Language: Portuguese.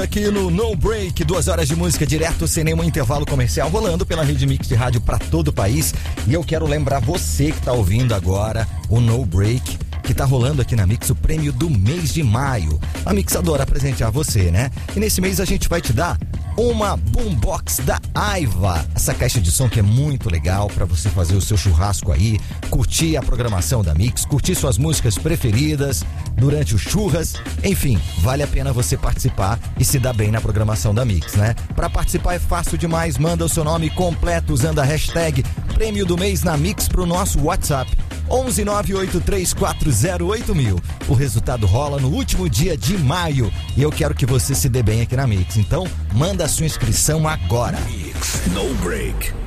Aqui no No Break, 2 horas de música direto, sem nenhum intervalo comercial, rolando pela Rede Mix de rádio para todo o país. E eu quero lembrar você que tá ouvindo agora o No Break, que tá rolando aqui na Mix o prêmio do mês de maio. A Mix adora presentear você, né? E nesse mês a gente vai te dar uma boombox da Aiva. Essa caixa de som que é muito legal para você fazer o seu churrasco aí, curtir a programação da Mix, curtir suas músicas preferidas durante o churras. Enfim, vale a pena você participar e se dar bem na programação da Mix, né? Para participar é fácil demais, manda o seu nome completo usando a hashtag Prêmio do Mês na Mix pro nosso WhatsApp 11983408000. O resultado rola no último dia de maio e eu quero que você se dê bem aqui na Mix. Então, manda a sua inscrição agora. Mix No Break.